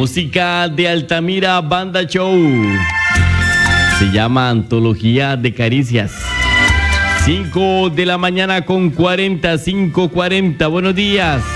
Música de Altamira Banda Show. Se llama Antología de Caricias. 5 de la mañana con 40, 5:40. Buenos días.